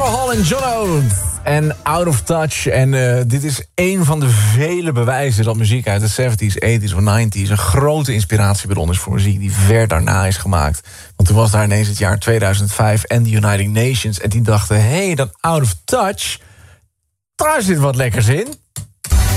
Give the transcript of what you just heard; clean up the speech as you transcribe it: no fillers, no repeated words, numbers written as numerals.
Hall en John Oates en Out of Touch. En dit is een van de vele bewijzen dat muziek uit de 70s, 80s of 90s... een grote inspiratiebron is voor muziek die ver daarna is gemaakt. Want toen was daar ineens het jaar 2005 en de United Nations... en die dachten, hey, dat Out of Touch, daar zit wat lekkers in.